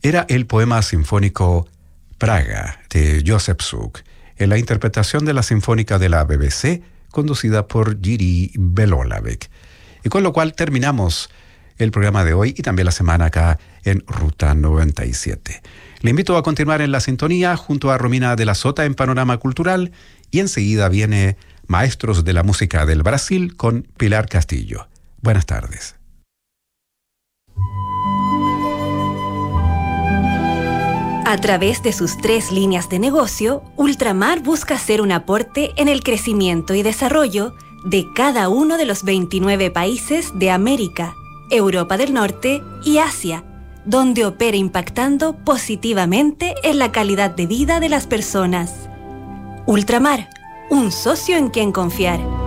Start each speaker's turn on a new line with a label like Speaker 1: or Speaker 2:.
Speaker 1: era el poema sinfónico Praga de Joseph Suk, en la interpretación de la Sinfónica de la BBC, conducida por Jiří Belohlavek. Y con lo cual terminamos el programa de hoy y también la semana acá en Ruta 97. Le invito a continuar en la sintonía junto a Romina de la Sota en Panorama Cultural y enseguida viene Maestros de la Música del Brasil con Pilar Castillo. Buenas tardes.
Speaker 2: A través de sus 3 líneas de negocio, Ultramar busca hacer un aporte en el crecimiento y desarrollo de cada uno de los 29 países de América, Europa del Norte y Asia, donde opera impactando positivamente en la calidad de vida de las personas. Ultramar, un socio en quien confiar.